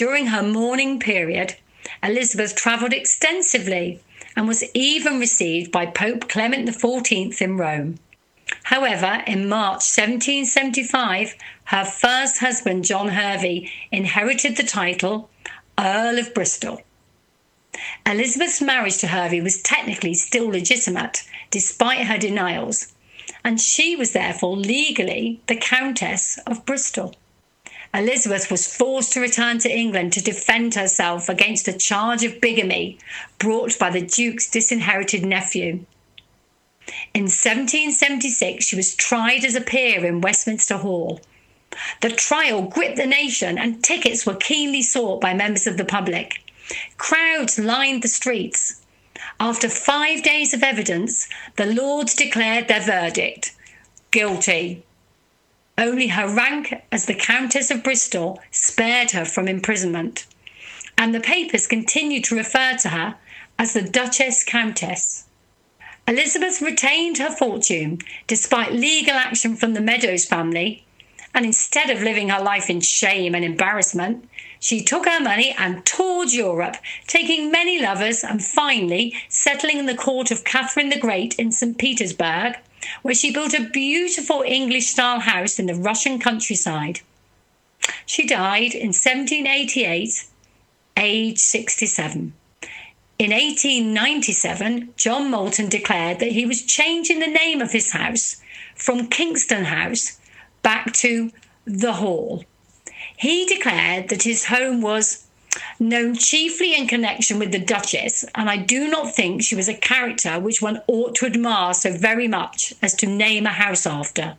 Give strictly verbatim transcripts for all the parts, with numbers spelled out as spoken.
During her mourning period, Elizabeth travelled extensively and was even received by Pope Clement the fourteenth in Rome. However, in March seventeen seventy-five, her first husband, John Hervey, inherited the title Earl of Bristol. Elizabeth's marriage to Hervey was technically still legitimate, despite her denials, and she was therefore legally the Countess of Bristol. Elizabeth was forced to return to England to defend herself against a charge of bigamy brought by the Duke's disinherited nephew. In seventeen seventy-six, she was tried as a peer in Westminster Hall. The trial gripped the nation, and tickets were keenly sought by members of the public. Crowds lined the streets. After five days of evidence, the Lords declared their verdict: guilty. Only her rank as the Countess of Bristol spared her from imprisonment, and the papers continued to refer to her as the Duchess Countess. Elizabeth retained her fortune despite legal action from the Meadows family, and instead of living her life in shame and embarrassment, she took her money and toured Europe, taking many lovers and finally settling in the court of Catherine the Great in Saint Petersburg, where she built a beautiful English-style house in the Russian countryside. She died in seventeen eighty-eight, aged sixty-seven. In eighteen ninety-seven, John Moulton declared that he was changing the name of his house from Kingston House back to The Hall. He declared that his home was known chiefly in connection with the Duchess, and I do not think she was a character which one ought to admire so very much as to name a house after.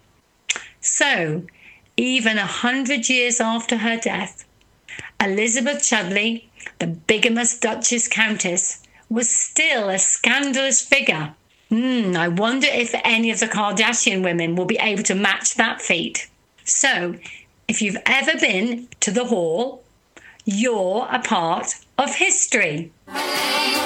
So, even a hundred years after her death, Elizabeth Chudleigh, the bigamous Duchess Countess, was still a scandalous figure. Hmm, I wonder if any of the Kardashian women will be able to match that feat. So, if you've ever been to the Hall, you're a part of history.